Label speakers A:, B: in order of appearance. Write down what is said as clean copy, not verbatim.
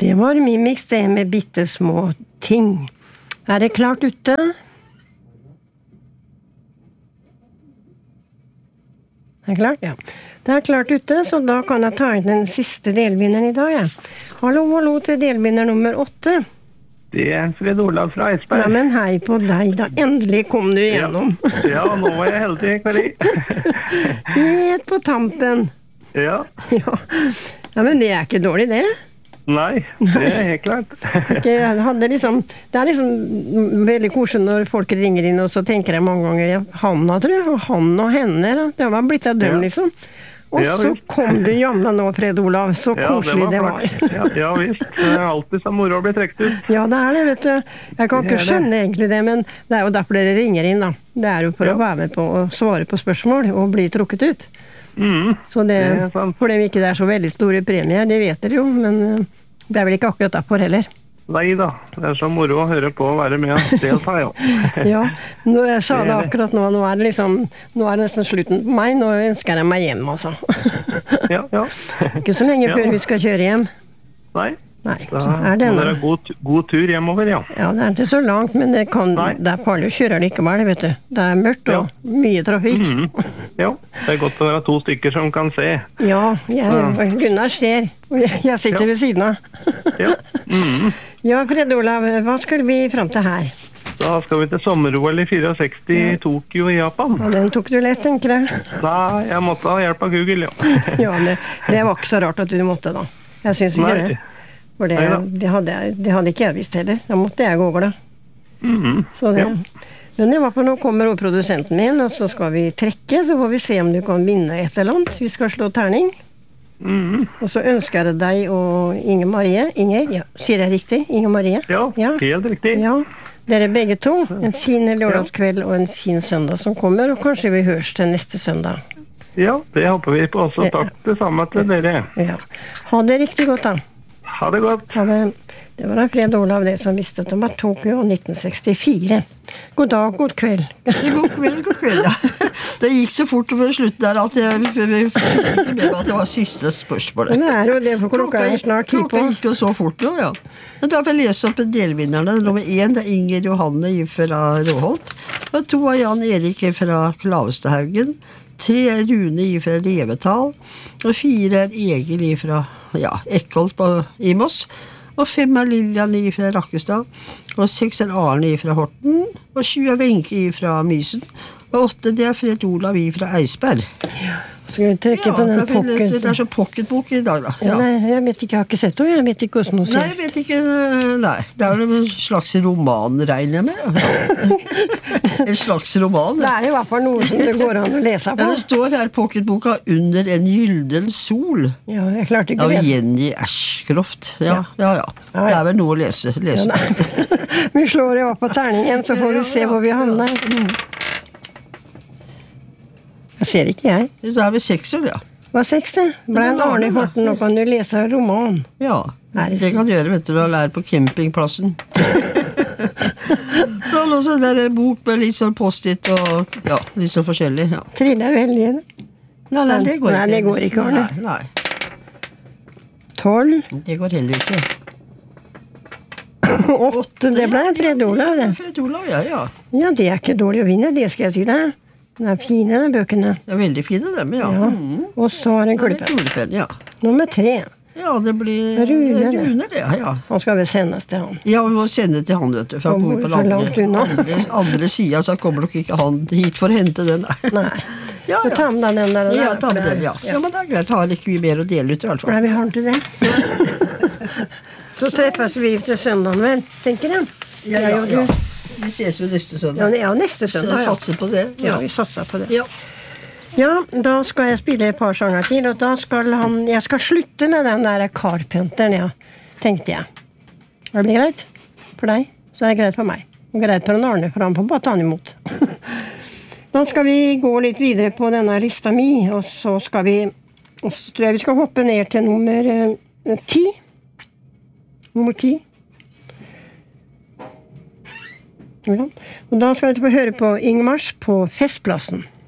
A: Det var Mimix det med bittesmå ting. Det klart ute? Det klart, ja. Det klart ute, så da kan jeg ta inn den siste delvinneren I dag, ja. Hallo til delvinner nummer 8.
B: Det Fred Olav fra Eidsberg.
A: Ja, men hei på deg da. Endelig kom du igjennom.
B: Ja, nå var jeg heldig, Kari.
A: Helt på tampen.
B: Ja.
A: Ja, men det ikke dårlig, det.
B: Nei, det helt klart.
A: Jeg hadde liksom, det liksom veldig koselig når folk ringer inn, og så tenker jeg mange ganger, ja, Hanna tror jeg, og han og henne, da. Det var blitt av dem, liksom. Og så kom du jammen nå, Fred Olav, så koselig det var.
B: Ja, visst. Det alltid så moro å bli trekt ut.
A: Ja, det det, vet du. Jeg kan ikke skjønne egentlig det, men det jo derfor dere ringer inn, da. Det jo for å være med på å svare på spørsmål og bli trukket ut. Så det for dem ikke det så veldig store premier, det vet dere jo, men det vel ikke akkurat derfor heller.
B: Nei da, det så moro å høre på og være med og delta, ja.
A: Ja, nå jeg sa det akkurat nå, nå det liksom, nå det nesten slutten på meg, nå ønsker jeg meg hjem, altså.
B: Ja.
A: Ikke så lenge før vi skal kjøre hjem.
B: Nei,
A: så
B: da
A: det
B: må dere god tur hjemover, ja.
A: Ja, det ikke så langt, men det farlig å kjøre likevel, vet du. Det mørkt og mye trafikk.
B: Ja, det godt å være 2 stykker som kan se.
A: Ja, Gunnar ser, og jeg sitter ved siden av. Ja, Fred Olav, hva skulle vi frem til her?
B: Da skal vi til sommer-OL I 64 I Tokyo I Japan.
A: Og den tok du lett, tenker jeg.
B: Nei, jeg måtte ha hjelp av Google, ja.
A: Ja, det var ikke så rart at du måtte da. Jeg synes ikke det. For det hadde ikke jeg visst heller. Da måtte jeg google. Så det. Men jeg var på nå kommer også produsenten min, og så skal vi trekke, så får vi se om du kan vinne et eller annet. Vi skal slå terning. Og så ønsker jeg deg og Inger Marie. Inger, sier jeg riktig? Inger Marie?
B: Ja, helt riktig.
A: Ja, dere begge to. En fin lørdagskveld og en fin søndag som kommer, og kanskje vi høres til neste søndag.
B: Ja, det håper vi på også. Takk det samme til dere.
A: Ja. Ha det riktig godt da.
B: Ha det godt.
A: Det var Fred Olav det som visste om Tokyo 1964. God dag, god kveld.
C: God kveld, ja. Det gikk så fort på slutten der at jeg fikk ikke med at det var siste spørsmålet.
A: Det jo det, for klokka snart 10 på.
C: Klokka gikk jo så fort nå, ja. Men da får jeg lese opp delvinnerne. Nummer 1 Inger Johanne fra Råholt. Og 2 Jan Erik fra Klavestehaugen. 3 Rune fra Revetal. Og 4 Egil fra Ekholt I Moss. Og 5 Lilian fra Rakkestad. Og 6 Arne fra Horten. Og 7 Wenche fra Mysen. Og 8 det Fred Olav fra Eidsberg.
A: Ja, skal vi trekke på den pocket?
C: Det så pocketbok I dag da.
A: Ja. Nei, jeg vet ikke, jeg har ikke sett det, jeg vet ikke hvordan hun ser.
C: Nei, jeg vet ikke, nei. Det en slags roman, regner jeg med. En slags roman.
A: Det I hvert fall noe som det går an å lese på.
C: Ja, det står her pocketboka Under en gylden sol.
A: Ja, jeg klarte ikke
C: det. Av Jenny Ashcroft. Ja. Det vel noe å lese på.
A: Vi slår opp på terningen, så får vi se hvor vi havner. Jeg ser ikke jeg.
C: Det vel 6 år, ja.
A: Hva 6 det? Ble en Arne Horten, nå kan du lese roman.
C: Ja, det kan du gjøre, vet du, å lære på campingplassen. Da lå så der en bok med litt sånn post-it og litt sånn forskjellig. Ja.
A: Triller veldig.
C: Nei, det går ikke.
A: Nei, det går ikke, Arne.
C: Nei.
A: 12.
C: Det går heller ikke.
A: 8, det ble Fred Olav, det.
C: Fred Olav, ja.
A: Ja, det ikke dårlig å vinne, det skal jeg si deg. De fine, de bøkene.
C: Ja, veldig fine dem, ja.
A: Og så en kulepenn.
C: Ja.
A: Nummer 3.
C: Ja, det blir Rune det, ja.
A: Han skal vel sendes til han.
C: Ja, vi må sende til han, vet du. For han bor på andre siden, så kommer nok ikke han hit for å hente den.
A: Nei. Ja. Ta med den der.
C: Ja, ta med den, ja. Ja, men det greit, har ikke vi mer å dele ut I hvert fall.
A: Nei, vi har ikke det. Så treffes vi til søndagen vel, tenker jeg.
C: Ja. Vi ses jo neste søndag.
A: Ja, neste søndag.
C: Så satser på det.
A: Ja, vi satser på det.
C: Ja,
A: da skal jeg spille et par sanger til, og da skal jeg skal slutte med den der Carpenteren, tenkte jeg. Det blir greit for deg, så det greit for meg. Og greit for en Arne, for han får bare ta han imot. Da skal vi gå litt videre på denne lista mi, og så tror jeg vi skal hoppe ned til nummer 10. Nummer 10. Ja. Og da skal vi få høre på Ingmars på Festplassen.